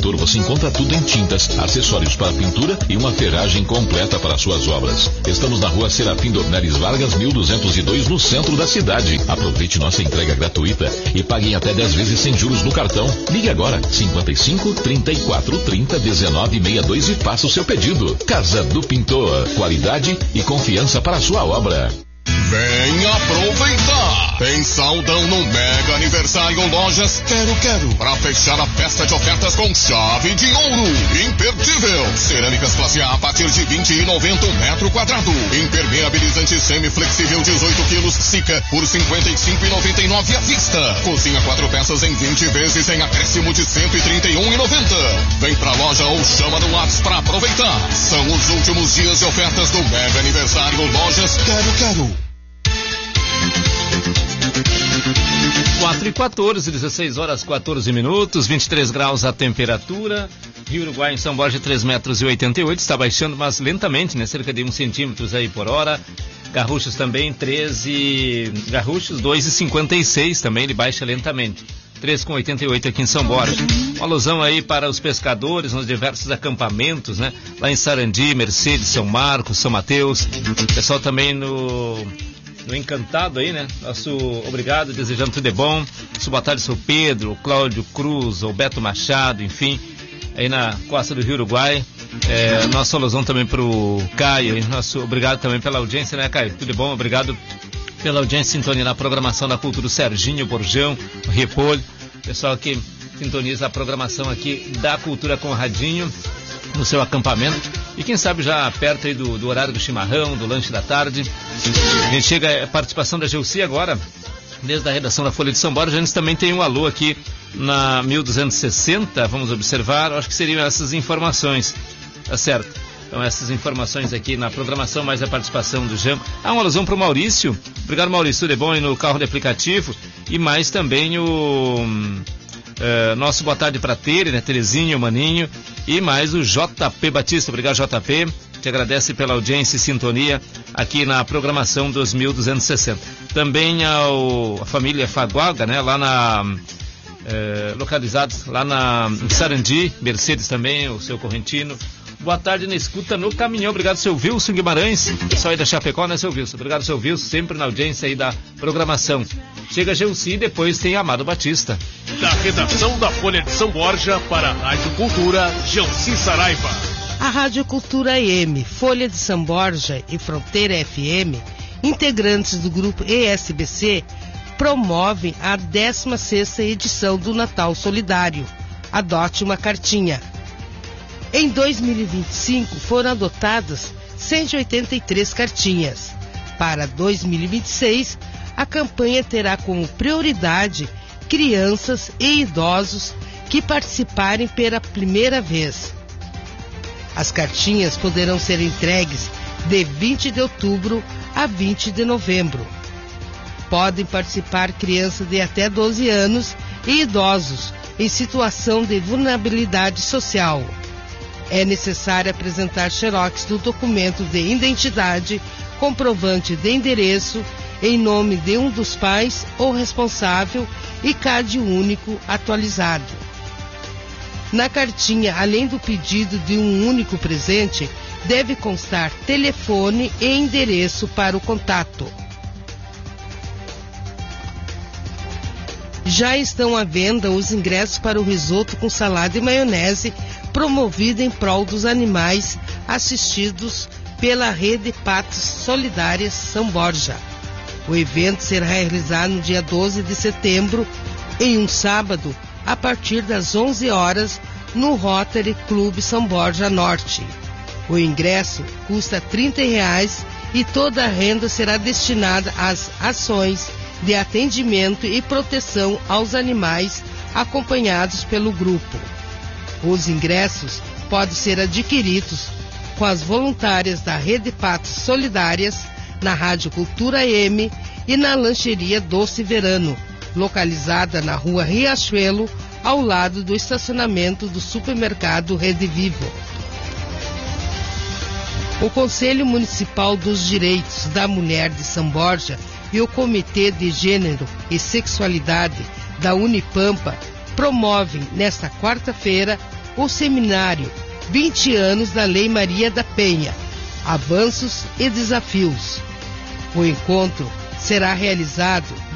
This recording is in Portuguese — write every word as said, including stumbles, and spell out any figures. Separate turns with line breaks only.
Pintor você encontra tudo em tintas, acessórios para pintura e uma ferragem completa para suas obras. Estamos na rua Serafim Dornelles Vargas, mil duzentos e dois, no centro da cidade. Aproveite nossa entrega gratuita e pague em até dez vezes sem juros no cartão. Ligue agora, cinquenta e cinco, trinta e quatro, trinta, dezenove, sessenta e dois e faça o seu pedido. Casa do Pintor, qualidade e confiança para a sua obra.
Vem aproveitar! Tem saldão no Mega Aniversário Lojas Quero Quero para fechar a festa de ofertas com chave de ouro. Imperdível! Cerâmicas classe A a partir de vinte e noventa um metro quadrado. Impermeabilizante semiflexível dezoito quilos Sica por cinquenta e cinco e noventa e nove à vista. Cozinha quatro peças em vinte vezes em acréscimo de cento e trinta e um e noventa. Vem pra loja ou chama no WhatsApp para aproveitar. São os últimos dias de ofertas do Mega Aniversário Lojas Quero Quero.
quatro e quatorze, dezesseis horas quatorze minutos, vinte e três graus a temperatura. Rio Uruguai em São Borja três metros e oitenta e oito, está baixando, mas lentamente, né? Cerca de um centímetros aí por hora. Garruchos também treze, Garruchos dois e cinquenta e seis também, ele baixa lentamente. três com oitenta e oito aqui em São Borja. Uma alusão aí para os pescadores nos diversos acampamentos, né? Lá em Sarandi, Mercedes, São Marcos, São Mateus. Pessoal também no... no Encantado aí, né? Nosso obrigado, desejando tudo de bom. Nosso boa tarde, seu Pedro, o Cláudio Cruz, o Beto Machado, enfim, aí na costa do Rio Uruguai. É, nossa alusão também pro Caio, hein? Nosso obrigado também pela audiência, né, Caio? Tudo de bom? Obrigado pela audiência, sintonia na programação da Cultura, o Serginho, o Borjão, o Repolho, pessoal que sintoniza a programação aqui da Cultura com o Radinho no seu acampamento. E quem sabe já perto aí do, do horário do chimarrão, do lanche da tarde. A gente chega a participação da Gelsi agora, desde a redação da Folha de São Borja. A gente também tem um alô aqui na mil duzentos e sessenta, vamos observar, acho que seriam essas informações, tá certo? Então essas informações aqui na programação, mais a participação do Jean. Ah, uma alusão para o Maurício, obrigado Maurício, tudo é bom aí no carro de aplicativo. E mais também o... Uh, nosso boa tarde para Tere, né? Terezinho, Maninho, e mais o J P Batista. Obrigado, J P. Te agradece pela audiência e sintonia aqui na programação dos mil duzentos e sessenta. Também ao, a família Faguaga, né? Lá na... Uh, localizados lá na em Sarandi, Mercedes também, o seu correntino. Boa tarde na escuta no caminhão. Obrigado, seu Wilson Guimarães. Pessoal aí da Chapecó, né, seu Wilson? Obrigado, seu Wilson, sempre na audiência aí da programação. Chega a Gelsi e depois tem Amado Batista.
Da redação da Folha de São Borja para a Rádio Cultura, Gelsi Saraiva.
A Rádio Cultura A M, Folha de São Borja e Fronteira F M, integrantes do grupo E S B C, promovem a décima sexta edição do Natal Solidário. Adote uma cartinha. Em dois mil e vinte e cinco foram adotadas cento e oitenta e três cartinhas. Para dois mil e vinte e seis, a campanha terá como prioridade crianças e idosos que participarem pela primeira vez. As cartinhas poderão ser entregues de vinte de outubro a vinte de novembro. Podem participar crianças de até doze anos e idosos em situação de vulnerabilidade social. É necessário apresentar xerox do documento de identidade, comprovante de endereço, em nome de um dos pais ou responsável e C A D único atualizado. Na cartinha, além do pedido de um único presente, deve constar telefone e endereço para o contato. Já estão à venda os ingressos para o risoto com salada e maionese, promovido em prol dos animais assistidos pela Rede Patos Solidárias São Borja. O evento será realizado no dia doze de setembro, em um sábado, a partir das onze horas, no Rotary Clube São Borja Norte. O ingresso custa trinta reais e toda a renda será destinada às ações de atendimento e proteção aos animais acompanhados pelo grupo. Os ingressos podem ser adquiridos com as voluntárias da Rede Patos Solidárias, na Rádio Cultura A M e na Lancheria Doce Verano, localizada na Rua Riachuelo, ao lado do estacionamento do supermercado Rede Vivo. O Conselho Municipal dos Direitos da Mulher de São Borja e o Comitê de Gênero e Sexualidade da Unipampa promovem, nesta quarta-feira, o seminário vinte anos da Lei Maria da Penha, Avanços e Desafios. O encontro será realizado